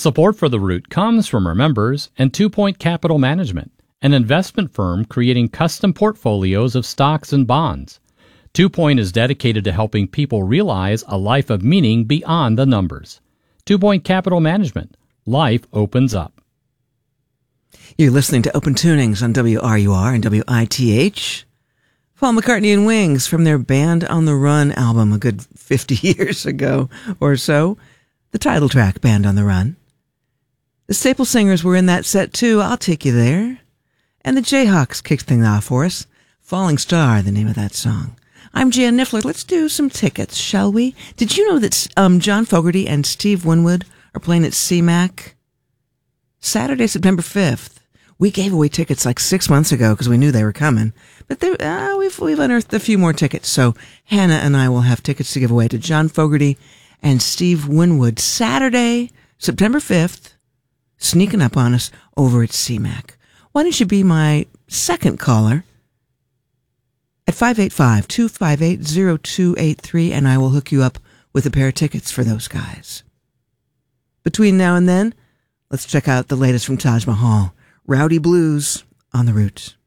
Support for The Root comes from our members and 2 Point Capital Management, an investment firm creating custom portfolios of stocks and bonds. 2 Point is dedicated to helping people realize a life of meaning beyond the numbers. 2 Point Capital Management. Life opens up. You're listening to Open Tunings on WRUR and WITH. Paul McCartney and Wings from their Band on the Run album a good 50 years ago or so. The title track, Band on the Run. The Staple Singers were in that set too, I'll Take You There. And the Jayhawks kicked things off for us. Falling Star, the name of that song. I'm Jan Niffler. Let's do some tickets, shall we? Did you know that John Fogerty and Steve Winwood are playing at CMAC Saturday, September 5th? We gave away tickets like 6 months ago because we knew they were coming. But we've unearthed a few more tickets. So Hannah and I will have tickets to give away to John Fogerty and Steve Winwood Saturday, September 5th, sneaking up on us over at CMAC. Why don't you be my second caller at 585-258-0283, and I will hook you up with a pair of tickets for those guys. Between now and then, let's check out the latest from Taj Mahal. Rowdy Blues on the Root.